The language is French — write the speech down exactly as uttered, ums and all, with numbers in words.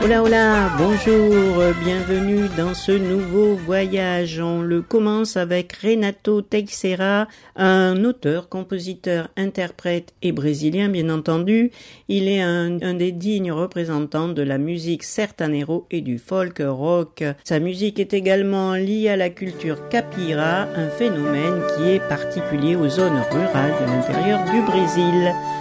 Hola hola, bonjour, bienvenue dans ce nouveau voyage. On le commence avec Renato Teixeira, un auteur, compositeur, interprète et brésilien bien entendu. Il est un, un des dignes représentants de la musique sertanejo et du folk rock. Sa musique est également liée à la culture caipira, un phénomène qui est particulier aux zones rurales de l'intérieur du Brésil.